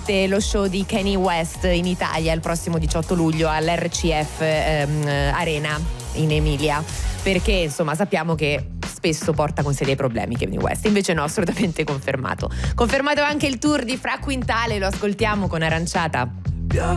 sicuramente lo show di Kanye West in Italia il prossimo 18 luglio all'RCF Arena in Emilia, perché insomma sappiamo che spesso porta con sé dei problemi Kanye West, invece no, assolutamente confermato anche il tour di Fra Quintale, lo ascoltiamo con Aranciata. Piove